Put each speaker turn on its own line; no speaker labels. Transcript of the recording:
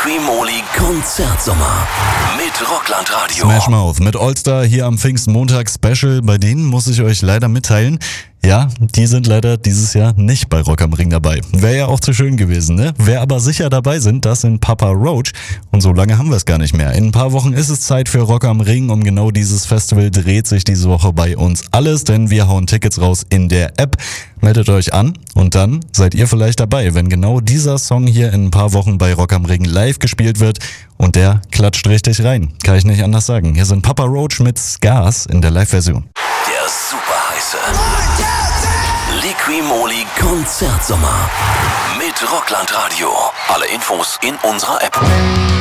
Liquimoli Konzertsommer mit Rockland-Radio.
Smash Mouth mit All-Star hier am Pfingstmontag-Special. Bei denen muss ich euch leider mitteilen, ja, die sind leider dieses Jahr nicht bei Rock am Ring dabei. Wäre ja auch zu schön gewesen, ne? Wer aber sicher dabei sind, das sind Papa Roach. Und so lange haben wir es gar nicht mehr. In ein paar Wochen ist es Zeit für Rock am Ring. Um genau dieses Festival dreht sich diese Woche bei uns alles, denn wir hauen Tickets raus in der App. Meldet euch an und dann seid ihr vielleicht dabei, wenn genau dieser Song hier in ein paar Wochen bei Rock am Ring live gespielt wird. Und der klatscht richtig rein. Kann ich nicht anders sagen. Hier sind Papa Roach mit Scars in der Live-Version.
Der super heiße Liquimoli Konzertsommer mit Rockland-Radio. Alle Infos in unserer App.